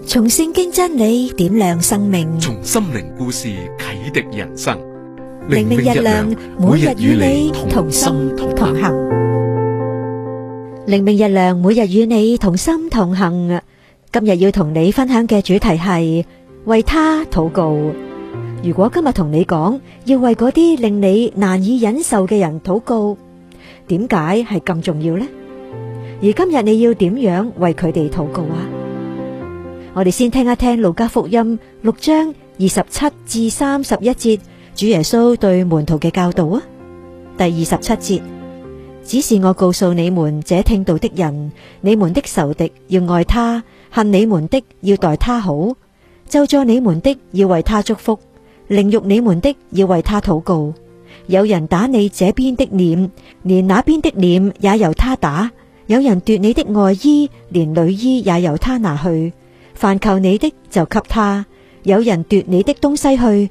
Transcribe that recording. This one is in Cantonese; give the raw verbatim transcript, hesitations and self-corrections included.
從聖經真理點亮生命， 從心靈故事啟迪人生。 靈命日亮，每日與你同心同行。靈命日亮，每日與你同心同行。今日要同你分享嘅主題係為他禱告。如果今日同你講要為嗰啲令你難以忍受嘅人禱告，點解係咁重要呢？而今日你要點樣為佢哋禱告啊？我哋先聽一聽路加福音六章二十七至三十一節，主耶穌對門徒嘅教導啊。第二十七節，只是我告訴你們這聽道的人，你們的仇敵要愛他，恨你們的要待他好，咒詛你們的要為他祝福，凌辱你們的要為他禱告。有人打你這邊的臉，連那邊的臉也由他打；有人奪你的外衣，連裡衣也由他拿去。凡求你的就給他，有人奪你的東西去，